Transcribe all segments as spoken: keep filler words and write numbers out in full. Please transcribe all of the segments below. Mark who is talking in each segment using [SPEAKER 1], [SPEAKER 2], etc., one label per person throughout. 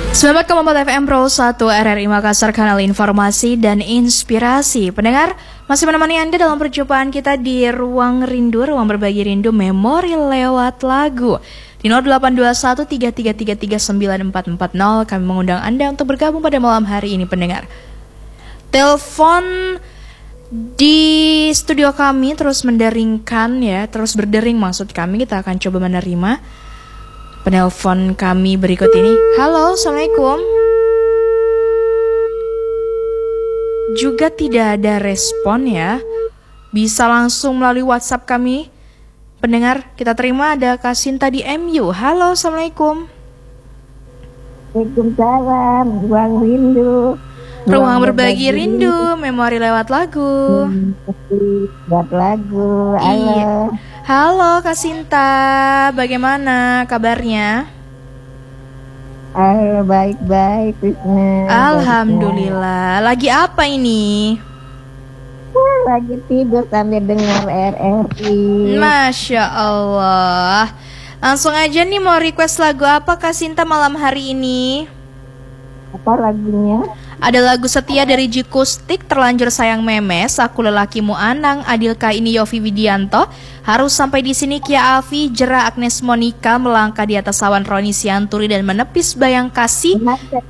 [SPEAKER 1] sembilan puluh empat koma empat F M Pro satu R R I Makassar, kanal informasi dan inspirasi. Pendengar, masih menemani Anda dalam perjumpaan kita di Ruang Rindu, Ruang Berbagi Rindu Memori lewat lagu. Di nol delapan dua satu tiga tiga tiga tiga sembilan empat empat nol kami mengundang Anda untuk bergabung pada malam hari ini, pendengar. Telepon di studio kami terus menderingkan ya, terus berdering maksud kami. Kita akan coba menerima penelpon kami berikut ini. Halo, Assalamualaikum. Juga tidak ada respon ya. Bisa langsung melalui WhatsApp kami. Pendengar, kita terima ada Kak Sinta di M U. Halo, Assalamualaikum.
[SPEAKER 2] Waalaikumsalam. Ruang Rindu.
[SPEAKER 1] Ruang, Ruang berbagi, berbagi rindu, memori lewat lagu.
[SPEAKER 2] Lewat lagu. Halo.
[SPEAKER 1] Iya. Halo Kak Sinta, bagaimana kabarnya?
[SPEAKER 2] Halo, baik-baik.
[SPEAKER 1] Alhamdulillah. Lagi apa ini?
[SPEAKER 2] Lagi tidur sambil dengar R R I.
[SPEAKER 1] Masya Allah. Langsung aja nih, mau request lagu apa Kak Sinta malam hari ini?
[SPEAKER 2] Apa lagunya?
[SPEAKER 1] Ada lagu Setia dari Jikustik, Terlanjur Sayang Memes, Aku Lelakimu Anang, Adilka ini Yofi Widianto, Harus Sampai di Sini Kia Afi, Jera Agnes Monica, Melangkah di Atas Awan Roni Sianturi, dan Menepis Bayang Kasih.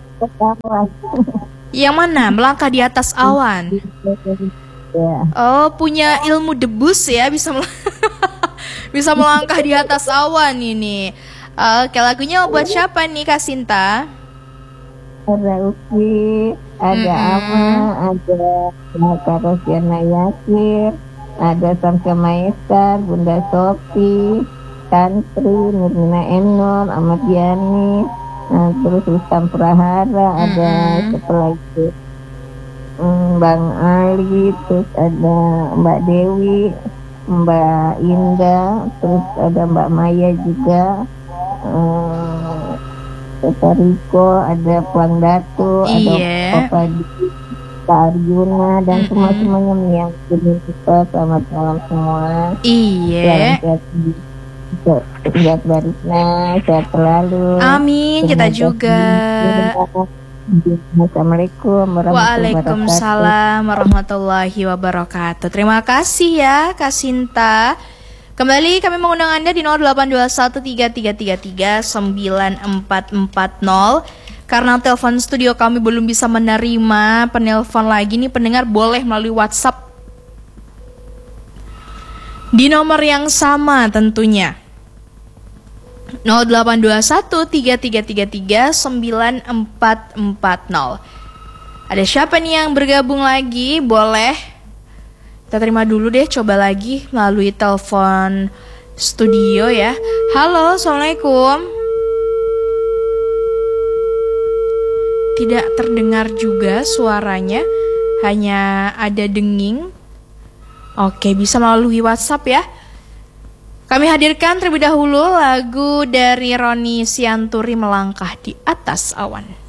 [SPEAKER 1] Yang mana? Melangkah di Atas Awan. Oh, punya ilmu debus ya, bisa mel- bisa melangkah di atas awan ini. Oke, lagunya buat siapa nih Kak Sinta?
[SPEAKER 2] Ada Uki, ada mm-hmm. Ama, ada Kak Rosiana Yasir, ada Samsa Maestar, Bunda Sofi, Tantri, Nurmina Enor, Ahmad Yani, nah, terus Rustam Prahara, mm-hmm. ada siapa lagi? Hmm, Bang Ali, terus ada Mbak Dewi, Mbak Indah, terus ada Mbak Maya juga. Hmm, Kata Riko, ada Puang Datu,
[SPEAKER 1] iya.
[SPEAKER 2] ada Papa Kak Arjuna, dan mm-hmm. semua-semuanya yang kirim kita. Selamat malam semua.
[SPEAKER 1] Iya.
[SPEAKER 2] Sehat barisnya, sehat selalu.
[SPEAKER 1] Amin, kita juga.
[SPEAKER 2] Assalamualaikum warahmatullahi wabarakatuh.
[SPEAKER 1] Waalaikumsalam warahmatullahi wabarakatuh. Terima kasih ya Kak Sinta. Kembali kami mengundang Anda di nol delapan dua satu tiga tiga tiga tiga sembilan empat empat nol. Karena telepon studio kami belum bisa menerima penelpon lagi nih, pendengar boleh melalui WhatsApp di nomor yang sama tentunya. nol delapan dua satu tiga tiga tiga tiga sembilan empat empat nol. Ada siapa nih yang bergabung lagi? Boleh kita terima dulu deh, coba lagi melalui telepon studio ya. Halo, Assalamualaikum. Tidak terdengar juga suaranya, hanya ada denging. Oke, bisa melalui WhatsApp ya. Kami hadirkan terlebih dahulu lagu dari Roni Sianturi, Melangkah di Atas Awan.